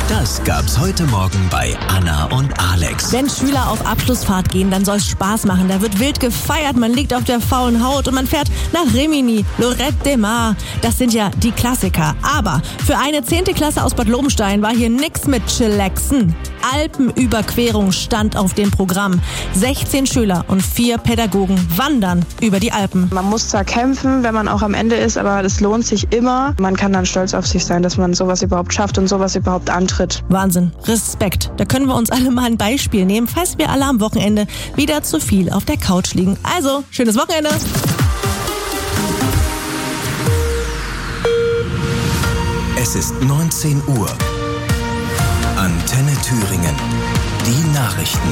Das gab's heute Morgen bei Anna und Alex. Wenn Schüler auf Abschlussfahrt gehen, dann soll es Spaß machen. Da wird wild gefeiert, man liegt auf der faulen Haut und man fährt nach Rimini, Lorette de Mar. Das sind ja die Klassiker. Aber für eine 10. Klasse aus Bad Lobenstein war hier nix mit Chillaxen. Alpenüberquerung stand auf dem Programm. 16 Schüler und 4 Pädagogen wandern über die Alpen. Man muss zwar kämpfen, wenn man auch am Ende ist, aber es lohnt sich immer. Man kann dann stolz auf sich sein, dass man sowas überhaupt schafft und sowas überhaupt antritt. Wahnsinn, Respekt. Da können wir uns alle mal ein Beispiel nehmen, falls wir alle am Wochenende wieder zu viel auf der Couch liegen. Also, schönes Wochenende. Es ist 19 Uhr. Antenne Thüringen. Die Nachrichten.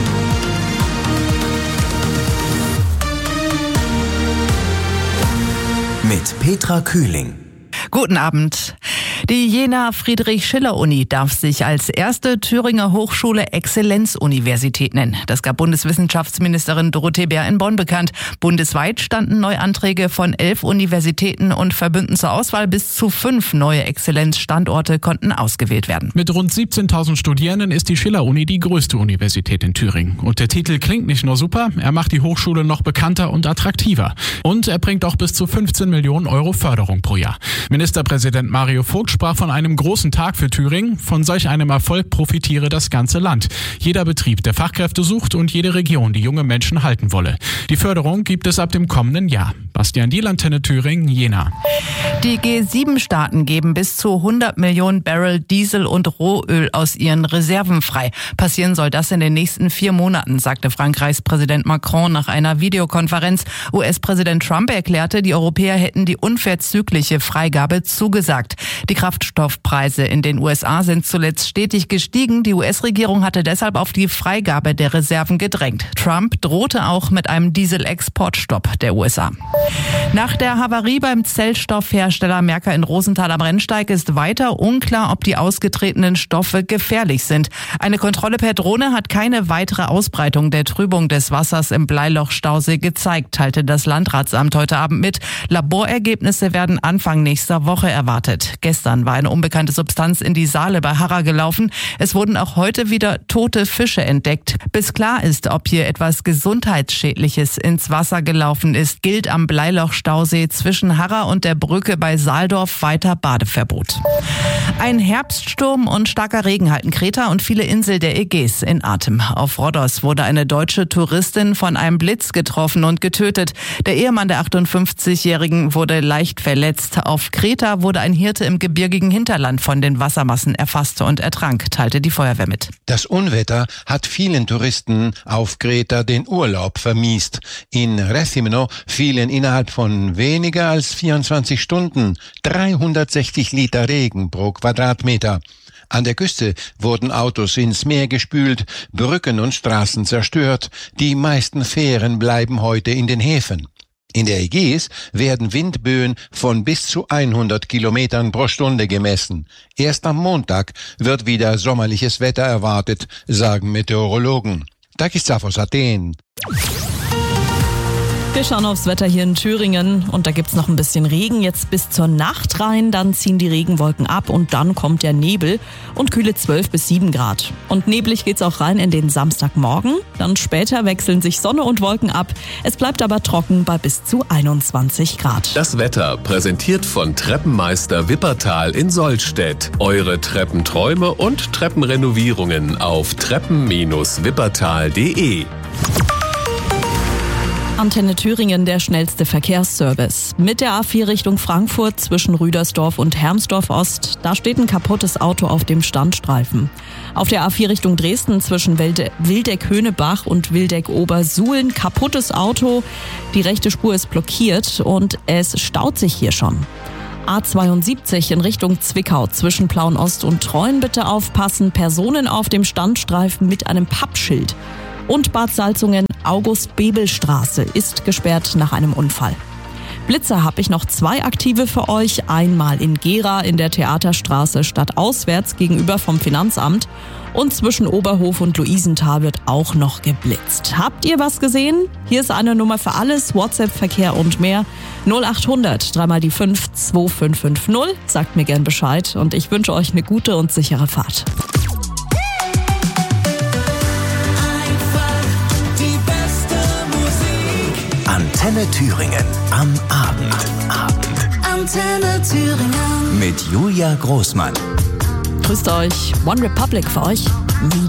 Mit Petra Kühling. Guten Abend. Die Jena Friedrich-Schiller-Uni darf sich als erste Thüringer Hochschule Exzellenzuniversität nennen. Das gab Bundeswissenschaftsministerin Dorothee Bär in Bonn bekannt. Bundesweit standen Neuanträge von 11 Universitäten und Verbünden zur Auswahl. Bis zu 5 neue Exzellenzstandorte konnten ausgewählt werden. Mit rund 17.000 Studierenden ist die Schiller-Uni die größte Universität in Thüringen. Und der Titel klingt nicht nur super, er macht die Hochschule noch bekannter und attraktiver. Und er bringt auch bis zu 15 Millionen Euro Förderung pro Jahr. Ministerpräsident Mario Vogt sprach von einem großen Tag für Thüringen. Von solch einem Erfolg profitiere das ganze Land. Jeder Betrieb, der Fachkräfte sucht und jede Region, die junge Menschen halten wolle. Die Förderung gibt es ab dem kommenden Jahr. Bastian Diel, Antenne Thüringen, Jena. Die G7-Staaten geben bis zu 100 Millionen Barrel Diesel und Rohöl aus ihren Reserven frei. Passieren soll das in den nächsten 4 Monaten, sagte Frankreichs Präsident Macron nach einer Videokonferenz. US-Präsident Trump erklärte, die Europäer hätten die unverzügliche Freigabe zugesagt. Die Kraftstoffpreise in den USA sind zuletzt stetig gestiegen. Die US-Regierung hatte deshalb auf die Freigabe der Reserven gedrängt. Trump drohte auch mit einem Dieselexportstopp der USA. Nach der Havarie beim Zellstoffhersteller Mercker in Rosenthal am Rennsteig ist weiter unklar, ob die ausgetretenen Stoffe gefährlich sind. Eine Kontrolle per Drohne hat keine weitere Ausbreitung der Trübung des Wassers im Bleilochstausee gezeigt, teilte das Landratsamt heute Abend mit. Laborergebnisse werden Anfang nächster Woche erwartet. Gestern war eine unbekannte Substanz in die Saale bei Harra gelaufen. Es wurden auch heute wieder tote Fische entdeckt. Bis klar ist, ob hier etwas Gesundheitsschädliches ins Wasser gelaufen ist, gilt am Bleilochstausee zwischen Harra und der Brücke bei Saaldorf weiter Badeverbot. Ein Herbststurm und starker Regen halten Kreta und viele Inseln der Ägäis in Atem. Auf Rhodos wurde eine deutsche Touristin von einem Blitz getroffen und getötet. Der Ehemann der 58-Jährigen wurde leicht verletzt. Auf Kreta wurde ein Hirte im gebirgigen Hinterland von den Wassermassen erfasst und ertrank, teilte die Feuerwehr mit. Das Unwetter hat vielen Touristen auf Kreta den Urlaub vermiest. In Rethymno fielen innerhalb von weniger als 24 Stunden 360 Liter Regen pro Quadratmeter. An der Küste wurden Autos ins Meer gespült, Brücken und Straßen zerstört. Die meisten Fähren bleiben heute in den Häfen. In der Ägäis werden Windböen von bis zu 100 Kilometern pro Stunde gemessen. Erst am Montag wird wieder sommerliches Wetter erwartet, sagen Meteorologen. Takis Zafos, Athen. Wir schauen aufs Wetter hier in Thüringen und da gibt's noch ein bisschen Regen jetzt bis zur Nacht rein, dann ziehen die Regenwolken ab und dann kommt der Nebel und kühle 12 bis 7 Grad. Und neblig geht's auch rein in den Samstagmorgen, dann später wechseln sich Sonne und Wolken ab. Es bleibt aber trocken bei bis zu 21 Grad. Das Wetter präsentiert von Treppenmeister Wippertal in Sollstedt. Eure Treppenträume und Treppenrenovierungen auf treppen-wippertal.de. Antenne Thüringen, der schnellste Verkehrsservice. Mit der A4 Richtung Frankfurt zwischen Rüdersdorf und Hermsdorf Ost, da steht ein kaputtes Auto auf dem Standstreifen. Auf der A4 Richtung Dresden zwischen Wildeck-Höhnebach und Wildeck-Obersuhlen, kaputtes Auto. Die rechte Spur ist blockiert und es staut sich hier schon. A72 in Richtung Zwickau zwischen Plauen-Ost und Treuen bitte aufpassen. Personen auf dem Standstreifen mit einem Pappschild. Und Bad Salzungen, August-Bebel-Straße ist gesperrt nach einem Unfall. Blitzer habe ich noch 2 aktive für euch. Einmal in Gera in der Theaterstraße stadtauswärts gegenüber vom Finanzamt. Und zwischen Oberhof und Luisenthal wird auch noch geblitzt. Habt ihr was gesehen? Hier ist eine Nummer für alles, WhatsApp, Verkehr und mehr. 0800 3 mal die 5 2550. Sagt mir gern Bescheid und ich wünsche euch eine gute und sichere Fahrt. Antenne Thüringen am Abend. Antenne Thüringen. Mit Julia Großmann. Grüßt euch. One Republic für euch.